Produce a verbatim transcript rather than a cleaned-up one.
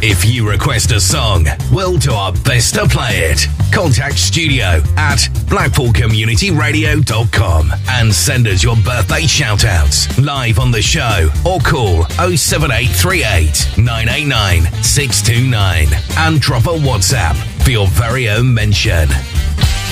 If you request a song, we'll do our best to play it. Contact studio at blackpool community radio dot com and send us your birthday shout-outs live on the show or call oh seven eight three eight, nine eight nine, six two nine and drop a WhatsApp for your very own mention.